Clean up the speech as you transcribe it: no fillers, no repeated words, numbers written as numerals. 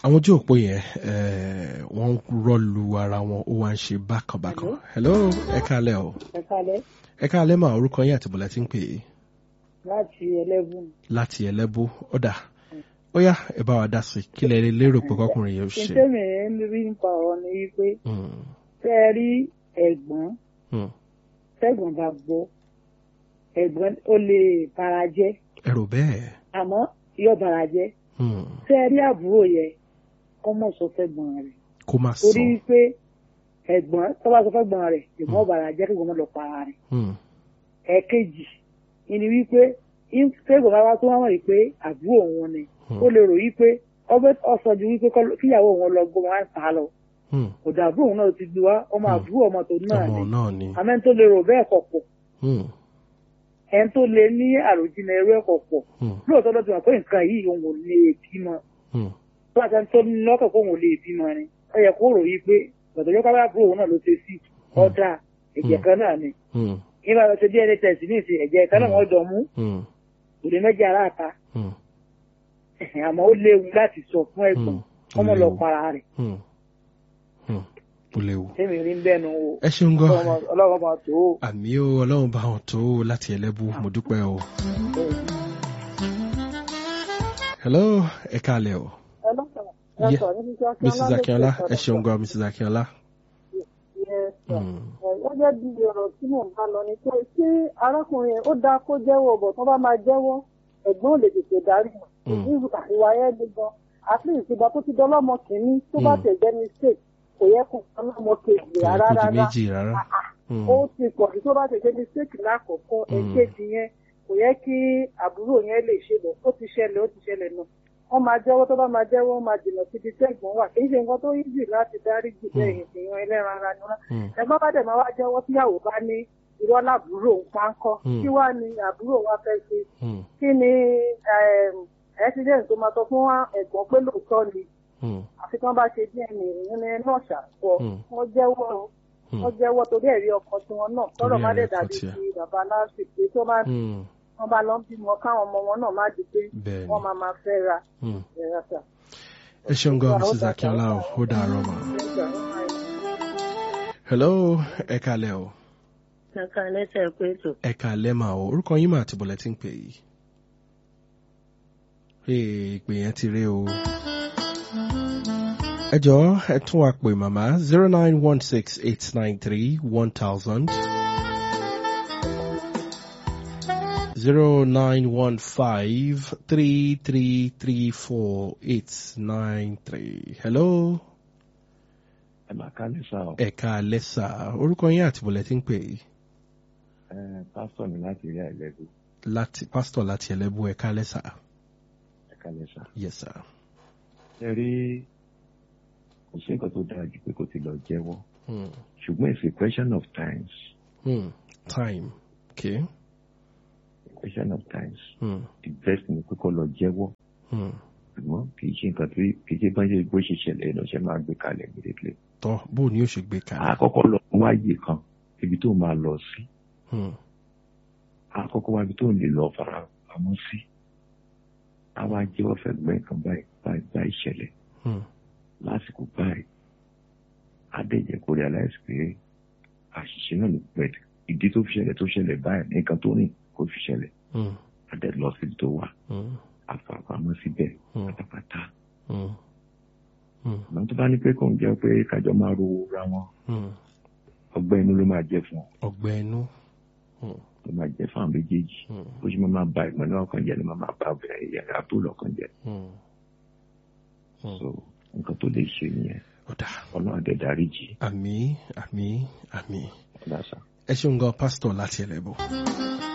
àwọn ojú òpó yẹn wọ́n rọ́ọ̀lù ara wọn ó wá ń ṣe bákanbákan. Hello, ẹ káalẹ́ o. Ẹ káalẹ́. Ẹ káalẹ́ mà, orúkọ yín àti bọ̀lẹ́ tí ń pè é. Láti Ẹlẹ́bù. Láti Ẹlẹ́bù, ọ̀dà. Ó yá, ẹ bá wa dá sí kí lẹ lérò pé kọkùnrin yẹn ó ṣe. Ìtẹ́mi ń rí nípa ọ̀rọ̀ ni wípé tẹ́ ẹ rí ẹ̀gbọ́n tẹ́gbọ̀n bá gbọ́ ẹ̀gbọ́n ó lè bara jẹ́. Ẹ̀rù bẹ́ẹ̀. Àmọ́ yóò bara jẹ́. Tẹ́ ẹ rí àbúrò yẹn ọmọ sọ fẹ́gbọ́n rẹ̀. Kó má sọ. Torí wípé ẹ̀gbọ́n tó bá sọ fẹ́gbọ́n rẹ̀ ẹ̀gbọ́n bara jẹ́ kí wọ́n lọ para rẹ̀. Ẹ̀kejì ni wípé tẹ́gbọ̀n bá wá tó wọ́n rí pé àbúrò wọn ni ó lè rò wípé ọsọ ju wípé kíyàwó wọn lọ gbọ́ wọn á sá lọ. Ọ̀dọ̀ àbúrò wọn náà ti gbé wá ọmọ àbúrò ọmọ tó náà ni àmẹ́ tó lè rò bẹ́ẹ̀ kọ̀pọ̀ ẹni tó lè ní àròjinlẹ̀ ẹrú ẹ̀kọ̀ pọ̀ lóòótọ́ lọ́dún wọn pé nǹkan yìí òun ò lè bímọ tó àti ẹni tó ní lọ́kàn pé òun ò lè bímọ ni ó yẹ kó rò yí pé gbọ̀dọ̀jọ́ ká bá àbúrò wọn náà ló ṣe sí ọ̀dà ẹ̀jẹ̀ kan náà ni nígbà tó ṣe DNA test ní ìsìn ẹ̀jẹ̀ kan náà wọ́n jọ mú òde méjì aláàta àmọ́ ó léwu láti sọ fún ẹ̀gbọ́n ọmọ lọ para rẹ̀. Ó léwu. Èmi rí bẹ́ẹ̀nu o. Ẹ ṣeun gan. Ọlọ́run bá tó o. Àmì o, Ọlọ́run bá wọn tó o láti Ẹlẹ́bù, mo dúpẹ́ o. Hello, ẹ káalẹ́ o. Mrs. Akínọlá, ẹ ṣeun gan, Mrs. Akínọlá. Gẹ́gẹ́ bí ọ̀rọ̀ tí mò ń bá lọ ni pé ṣé arákùnrin yẹn ó dáa kó jẹ́wọ́ ọ̀bọ̀ tó bá máa jẹ́wọ́ ẹ̀gbọ́n ò lè tètè darí mọ̀. Ìwà yẹn le gan. Àti ìsìgbà tó ti dọ́lọ́mọ kìíní tó bá tẹ̀ jẹ́ mistake kò yẹ kó ọlọ́mọ kejì rárá. Ó ti pọ̀ sí tó bá tẹ̀ jẹ́ mistake lákòókò ẹ̀kejì yẹn kò yẹ kí àbúrò yẹn lè ṣe lọ. Ó ti ṣẹlẹ̀ náà. Wọ́n máa jẹ́wọ́ tó bá máa jẹ́wọ́ wọ́n máa jìnnà síbi tẹ́gbọ̀n wà. Kì í ṣe nǹkan tó easy láti dárí jù bẹ́ẹ̀ èèyàn ẹlẹ́ran ara ni wọ́n. Ẹ̀gbọ́n bá dẹ̀ máa wá jẹ́wọ́ tíyàwó bá ní irọ́ láàbúrò nǹkan kọ́. Kí wá ni àbúrò wa fẹ́ ṣe? Kí ni accident tó máa sọ fún ẹ̀gbọ́n pé lóòótọ́ ni? Àfi kí wọ́n bá ṣe DNA ìrìn náà ṣàkọ. Wọ́n jẹ́wọ́ torí ẹ̀rí ọkọ tiwọn náà. Tọ́rọ̀ má dẹ̀ dàbí ti bàbá lásìkò tó máa wọ́n bá lọ ń bímọ káwọn ọmọ wọn náà má di pé wọ́n máa fẹ́ ra ẹ̀rọ. Ẹ ṣeun gan, Mrs. Akínọlá o, ó dàárọ̀ mà. Hello, ẹ káalẹ́ o. Ẹ káalẹ́ tẹ̀ pé tó. Ẹ káalẹ́ mà o, orúkọ yín mà àti bọ̀lẹ́ tí ń pè yìí. Ìpè yẹn ti rí o. Ẹ jọ̀ọ́ ẹ tún wá pè màmá 09168931000. 09153334893. Hello. Ẹ máa kálẹ̀ sá o. Ẹ káalẹ́ sá. Orúkọ yín àti bọ̀lẹ́ tí ń pè yìí. Pásítọ̀ mi láti ilé Ẹlẹ́bù. Pásítọ̀ láti Ẹlẹ́bù, ẹ káalẹ́ sá. Ẹ kálẹ̀ sá. Yes sir. Ẹ rí kò sí nǹkan tó dára jù pé kò ti lọ jẹ́wọ́. Ṣùgbọ́n it's a question of times. Time. Okay. Question of times. The best ni pé kó lọ jẹ́wọ́. Ṣùgbọ́n kì í ṣe nǹkan tí kì í ṣe bó ṣe ṣẹlẹ̀ lọ ṣe máa gbé kalẹ̀ immediately. Tọ́ bó ni ó ṣe gbé kalẹ̀? Àkọ́kọ́ lọ wáyé kan ibi tó máa lọ sí. Àkọ́kọ́ wá ibi tó lè lọ fara pamọ́ sí. Àwa jẹ́wọ́ fẹ́ gbẹ́ nǹkan báyìí ṣẹlẹ̀. Lásìkò báyìí adéjẹ́ kó realize pé àṣìṣe náà ló pẹ̀ ìdí tó fi ṣẹlẹ̀ báyìí nǹkan tó rìn kó fi ṣẹlẹ̀. Adé lọ síbi tó wà. Àfàpamọ́ síbẹ̀ pátápátá. Àmọ́ tó bá ní pé kò ń jẹ́ pé kájọ máa ro ra wọn. Ọgbẹ́ inú ló máa jẹ́ fún ọ. Ọgbẹ́ inú. Ló máa jẹ́ fún àwọn méjèèjì. Bó ṣe máa ba ìgbọ́n náà kan jẹ́ ló máa bá obìnrin ìyàrá àbúrò lọ́kàn jẹ́. So nǹkan tó lè ṣe nìyẹn. Ọlọ́run adé dáríjì. Àmín. Ẹ ṣeun gan, pásítọ̀ láti Ẹlẹ́bù.